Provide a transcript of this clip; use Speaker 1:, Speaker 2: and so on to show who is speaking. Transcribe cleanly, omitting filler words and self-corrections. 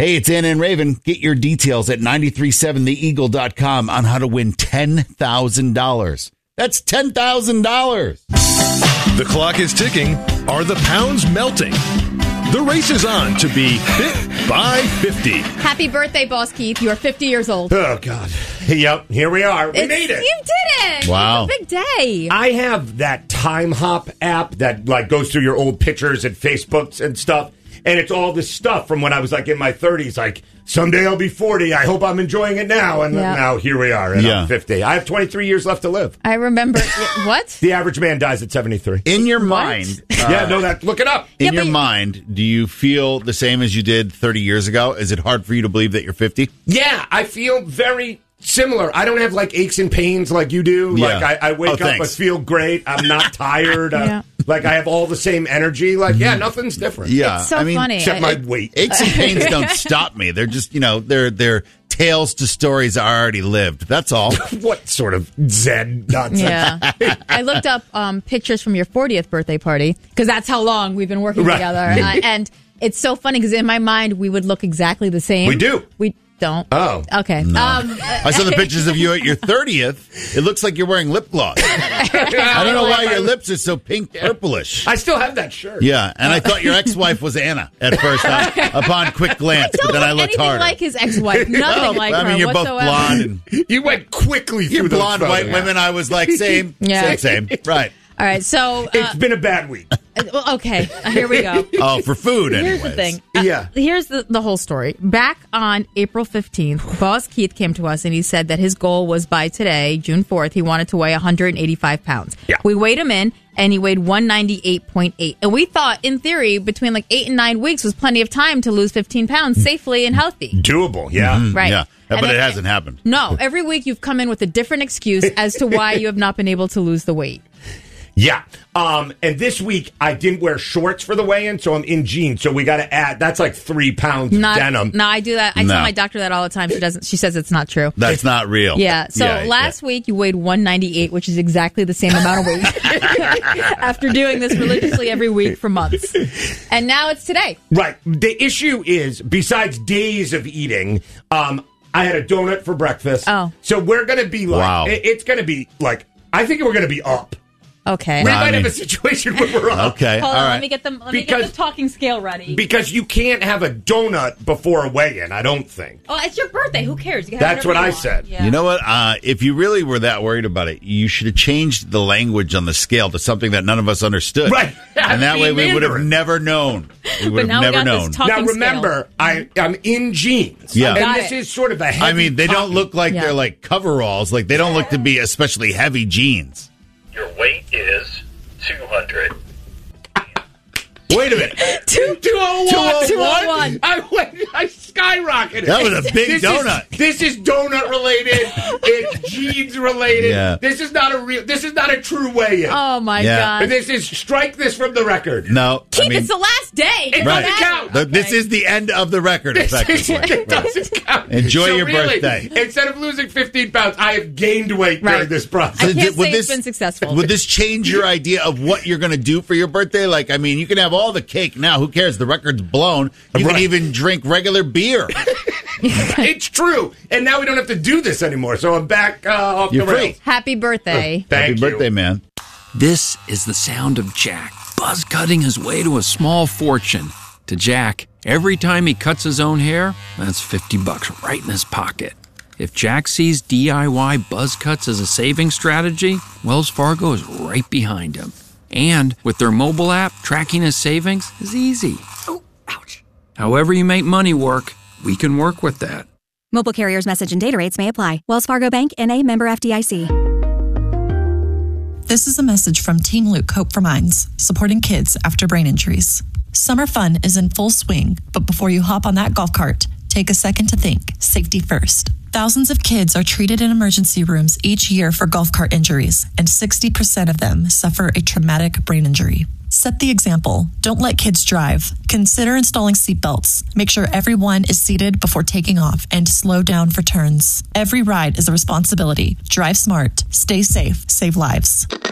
Speaker 1: Hey, it's Anna and Raven. Get your details at 937theeagle.com on how to win $10,000. That's $10,000.
Speaker 2: The clock is ticking. Are the pounds melting? The race is on to be fit by 50.
Speaker 3: Happy birthday, Boss Keith. You are 50 years old.
Speaker 4: Oh, God. Yep, here we are. We made it.
Speaker 3: You did it.
Speaker 1: Wow.
Speaker 3: It's a big day.
Speaker 4: I have that Time Hop app that goes through your old pictures and Facebooks and stuff. And it's all this stuff from when I was in my 30s. Like, someday I'll be 40. I hope I'm enjoying it now. And now here we are. And I'm 50. I have 23 years left to live.
Speaker 3: I remember. What?
Speaker 4: The average man dies at 73.
Speaker 1: In your mind.
Speaker 4: Look it up.
Speaker 1: In your mind, do you feel the same as you did 30 years ago? Is it hard for you to believe that you're 50?
Speaker 4: Yeah, I feel very similar. I don't have aches and pains like you do.
Speaker 1: Yeah.
Speaker 4: I wake up, I feel great. I'm not tired. I have all the same energy. Nothing's different.
Speaker 1: Yeah.
Speaker 3: It's so funny.
Speaker 4: Except my weight.
Speaker 1: Aches and pains don't stop me. They're just, they're tales to stories I already lived. That's all.
Speaker 4: What sort of Zen nonsense?
Speaker 3: Yeah. I looked up pictures from your 40th birthday party because that's how long we've been working together. And it's so funny because in my mind, we would look exactly the same.
Speaker 4: We do.
Speaker 3: We don't.
Speaker 4: Oh.
Speaker 3: Okay.
Speaker 1: No. I saw the pictures of you at your 30th. It looks like you're wearing lip gloss. I don't know why your lips are so pink purplish.
Speaker 4: I still have that shirt.
Speaker 1: Yeah, and I thought your ex-wife was Anna at first upon quick glance, but then I looked harder.
Speaker 3: Like his ex-wife. Nothing like her.
Speaker 1: I mean, you're
Speaker 3: whatsoever.
Speaker 1: both blonde. And
Speaker 4: you went quickly through
Speaker 1: you're
Speaker 4: those
Speaker 1: blonde
Speaker 4: photos.
Speaker 1: white women. I was like, same. Right.
Speaker 3: All right, so
Speaker 4: it's been a bad week.
Speaker 3: Okay, here we go.
Speaker 1: Oh, for food, anyways.
Speaker 3: Here's the thing. Here's the whole story. Back on April 15th, Boss Keith came to us and he said that his goal was by today, June 4th, he wanted to weigh 185 pounds.
Speaker 4: Yeah.
Speaker 3: We weighed him in and he weighed 198.8. And we thought, in theory, between 8 and 9 weeks was plenty of time to lose 15 pounds safely and healthy.
Speaker 4: Doable, yeah.
Speaker 1: Mm-hmm.
Speaker 3: Right.
Speaker 1: Yeah. But it hasn't happened.
Speaker 3: No, every week you've come in with a different excuse as to why you have not been able to lose the weight.
Speaker 4: Yeah. And this week I didn't wear shorts for the weigh-in, so I'm in jeans. So we got to add, that's 3 pounds of denim.
Speaker 3: No, I do that. I tell my doctor that all the time. She says it's not true.
Speaker 1: That's not real.
Speaker 3: Yeah. So last week you weighed 198, which is exactly the same amount of weight after doing this religiously every week for months. And now it's today.
Speaker 4: Right. The issue is, besides days of eating, I had a donut for breakfast.
Speaker 3: Oh.
Speaker 4: So we're going to be
Speaker 1: Wow.
Speaker 4: It's going to be I think we're going to be up.
Speaker 3: Okay.
Speaker 4: We might have a situation where we're up.
Speaker 1: Okay.
Speaker 3: Hold
Speaker 1: all
Speaker 3: on,
Speaker 1: right.
Speaker 3: let me get the talking scale ready.
Speaker 4: Because you can't have a donut before a weigh-in, I don't think.
Speaker 3: Oh, it's your birthday. Who cares? You can
Speaker 4: That's what I said.
Speaker 3: Yeah.
Speaker 1: You know what? If you really were that worried about it, you should have changed the language on the scale to something that none of us understood.
Speaker 4: Right.
Speaker 1: And that way we would have never known. We would have never known.
Speaker 4: Now remember, I'm in jeans.
Speaker 1: Yeah.
Speaker 4: And this is sort of a heavy
Speaker 1: they don't look like they're like coveralls. They don't look to be especially heavy jeans.
Speaker 5: Your weight is 200.
Speaker 4: Wait a minute. 201. I skyrocketed.
Speaker 1: That was a big donut.
Speaker 4: This is donut related. It's jeans related.
Speaker 1: Yeah.
Speaker 4: This is not a true weigh-in.
Speaker 3: Oh my God.
Speaker 4: And this is, strike this from the record.
Speaker 1: No.
Speaker 3: Keith, it's the last day.
Speaker 4: It doesn't count.
Speaker 1: This is the end of the record, effectively.
Speaker 4: It doesn't count.
Speaker 1: Enjoy your birthday.
Speaker 4: Instead of losing 15 pounds, I have gained weight during this process.
Speaker 3: I can't say it's been successful.
Speaker 1: Would this change your idea of what you're going to do for your birthday? You can have all the cake now. Who cares? The record's blown. You can even drink regular beer.
Speaker 4: It's true. And now we don't have to do this anymore. So I'm back off
Speaker 1: You're
Speaker 4: the rails.
Speaker 3: Happy birthday.
Speaker 1: Happy birthday, man.
Speaker 6: This is the sound of Jack, buzz cutting his way to a small fortune. To Jack, every time he cuts his own hair, that's $50 right in his pocket. If Jack sees DIY buzz cuts as a saving strategy, Wells Fargo is right behind him. And with their mobile app, tracking his savings is easy. Oh, ouch. However you make money work, we can work with that.
Speaker 7: Mobile carriers' message and data rates may apply. Wells Fargo Bank, N.A., member FDIC.
Speaker 8: This is a message from Team Luke Hope for Minds, supporting kids after brain injuries. Summer fun is in full swing, but before you hop on that golf cart, take a second to think. Safety first. Thousands of kids are treated in emergency rooms each year for golf cart injuries, and 60% of them suffer a traumatic brain injury. Set the example. Don't let kids drive. Consider installing seatbelts. Make sure everyone is seated before taking off, and slow down for turns. Every ride is a responsibility. Drive smart. Stay safe. Save lives.